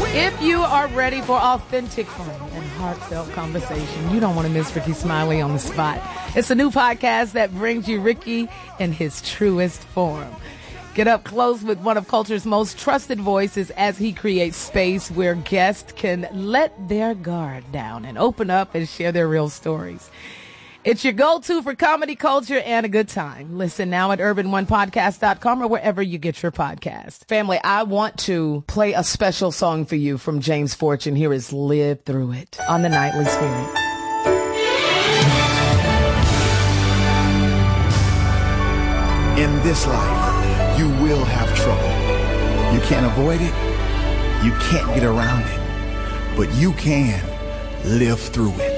If you are ready for authentic fun and heartfelt conversation, you don't want to miss Ricky Smiley on the Spot. It's a new podcast that brings you Ricky in his truest form. Get up close with one of culture's most trusted voices as he creates space where guests can let their guard down and open up and share their real stories. It's your go-to for comedy, culture, and a good time. Listen now at urban1podcast.com or wherever you get your podcast. Family, I want to play a special song for you from James Fortune. Here is Live Through It on the Nightly Spirit. In this life, you will have trouble. You can't avoid it. You can't get around it. But you can live through it.